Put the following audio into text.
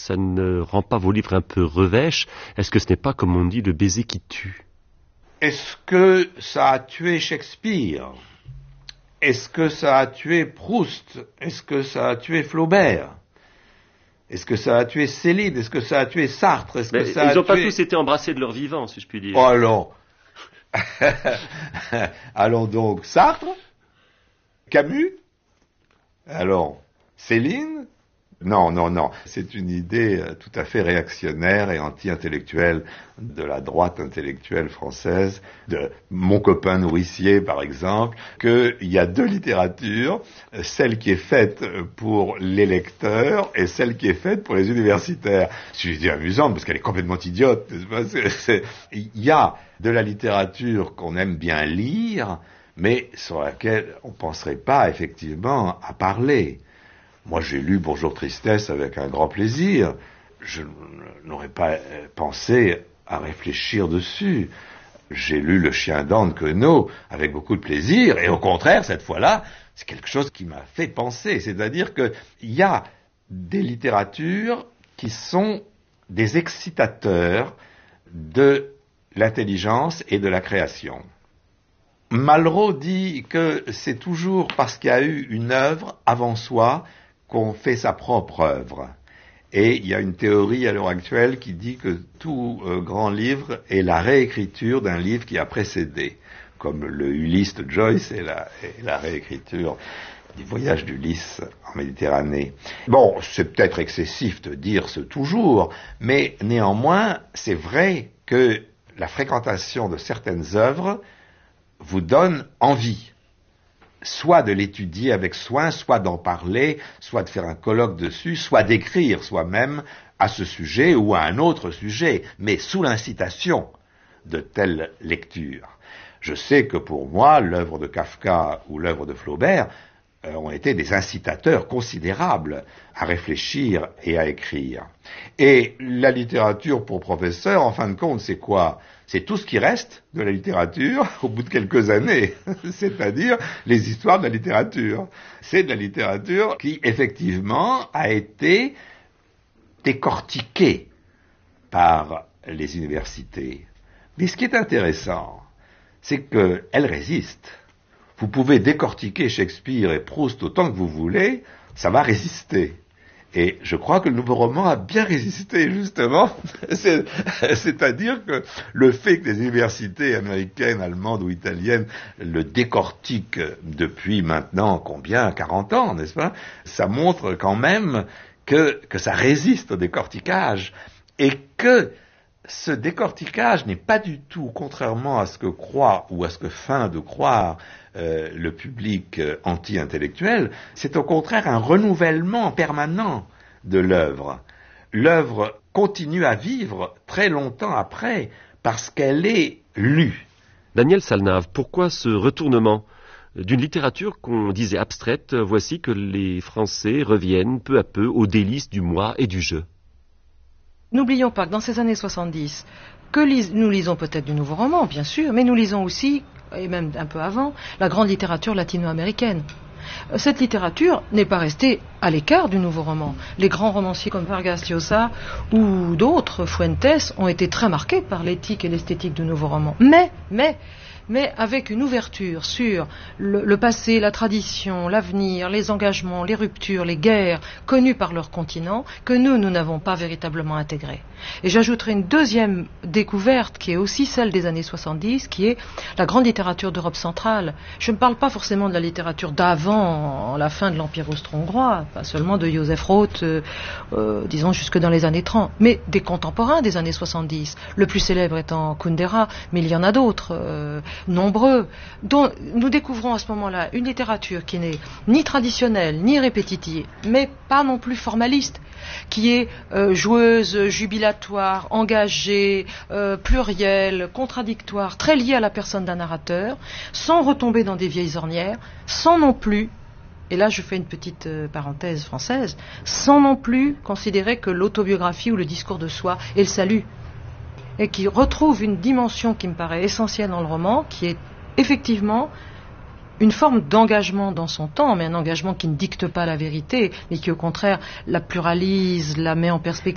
ça ne rend pas vos livres un peu revêches? Est-ce que ce n'est pas, comme on dit, le baiser qui tue? Est-ce que ça a tué Shakespeare? Est-ce que ça a tué Proust? Est-ce que ça a tué Flaubert? Est-ce que ça a tué Céline? Est-ce que ça a tué Sartre? Ils n'ont pas tous été embrassés de leur vivant, si je puis dire. Oh, allons. Allons donc. Sartre? Camus? Allons. Céline? Non. C'est une idée tout à fait réactionnaire et anti-intellectuelle de la droite intellectuelle française, de mon copain nourricier par exemple, qu'il y a deux littératures, celle qui est faite pour les lecteurs et celle qui est faite pour les universitaires. C'est une idée amusante parce qu'elle est complètement idiote, n'est-ce pas? Il y a de la littérature qu'on aime bien lire, mais sur laquelle on ne penserait pas effectivement à parler. Moi, j'ai lu Bonjour Tristesse avec un grand plaisir. Je n'aurais pas pensé à réfléchir dessus. J'ai lu Le Chien d'An de Queneau avec beaucoup de plaisir. Et au contraire, cette fois-là, c'est quelque chose qui m'a fait penser. C'est-à-dire qu'il y a des littératures qui sont des excitateurs de l'intelligence et de la création. Malraux dit que c'est toujours parce qu'il y a eu une œuvre avant soi qu'on fait sa propre œuvre. Et il y a une théorie à l'heure actuelle qui dit que tout grand livre est la réécriture d'un livre qui a précédé, comme le Ulysse de Joyce est la réécriture du voyage d'Ulysse en Méditerranée. Bon, c'est peut-être excessif de dire ce toujours, mais néanmoins, c'est vrai que la fréquentation de certaines œuvres vous donne envie, soit de l'étudier avec soin, soit d'en parler, soit de faire un colloque dessus, soit d'écrire soi-même à ce sujet ou à un autre sujet, mais sous l'incitation de telle lecture. Je sais que pour moi, l'œuvre de Kafka ou l'œuvre de Flaubert ont été des incitateurs considérables à réfléchir et à écrire. Et la littérature pour professeur, en fin de compte, c'est quoi? C'est tout ce qui reste de la littérature au bout de quelques années, c'est-à-dire les histoires de la littérature. C'est de la littérature qui, effectivement, a été décortiquée par les universités. Mais ce qui est intéressant, c'est qu'elle résiste. Vous pouvez décortiquer Shakespeare et Proust autant que vous voulez, ça va résister. Et je crois que le nouveau roman a bien résisté, justement. C'est-à-dire que le fait que les universités américaines, allemandes ou italiennes le décortiquent depuis maintenant, 40 ans, n'est-ce pas? Ça montre quand même que ça résiste au décortiquage. Et que ce décortiquage n'est pas du tout, contrairement à ce que croit ou à ce que feint de croire le public anti-intellectuel, c'est au contraire un renouvellement permanent de l'œuvre. L'œuvre continue à vivre très longtemps après parce qu'elle est lue. Daniel Salnave, pourquoi ce retournement d'une littérature qu'on disait abstraite? Voici que les Français reviennent peu à peu aux délices du moi et du je. N'oublions pas que dans ces années 70, nous lisons peut-être du nouveau roman, bien sûr, mais nous lisons aussi, et même un peu avant, la grande littérature latino-américaine. Cette littérature n'est pas restée à l'écart du nouveau roman. Les grands romanciers comme Vargas Llosa ou d'autres, Fuentes, ont été très marqués par l'éthique et l'esthétique du nouveau roman. Mais avec une ouverture sur le passé, la tradition, l'avenir, les engagements, les ruptures, les guerres connues par leur continent que nous n'avons pas véritablement intégrées. Et j'ajouterai une deuxième découverte qui est aussi celle des années 70, qui est la grande littérature d'Europe centrale. Je ne parle pas forcément de la littérature d'avant la fin de l'Empire austro-hongrois, pas seulement de Joseph Roth, disons jusque dans les années 30, mais des contemporains des années 70. Le plus célèbre étant Kundera, mais il y en a d'autres. Nombreux, dont nous découvrons à ce moment-là une littérature qui n'est ni traditionnelle, ni répétitive, mais pas non plus formaliste, qui est joueuse, jubilatoire, engagée, plurielle, contradictoire, très liée à la personne d'un narrateur, sans retomber dans des vieilles ornières, sans non plus, et là je fais une petite parenthèse française, sans non plus considérer que l'autobiographie ou le discours de soi est le salut, et qui retrouve une dimension qui me paraît essentielle dans le roman, qui est effectivement une forme d'engagement dans son temps, mais un engagement qui ne dicte pas la vérité, mais qui au contraire la pluralise, la met en perspective.